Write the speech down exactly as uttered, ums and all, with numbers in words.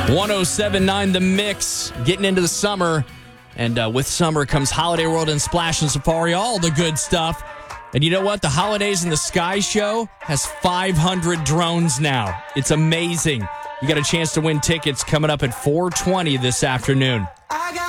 one oh seven point nine The Mix, getting into the summer. And uh, with summer comes Holiday World and Splash and Safari, all the good stuff. And you know what? The Holidays in the Sky show has five hundred drones now. It's amazing. You got a chance to win tickets coming up at four twenty this afternoon.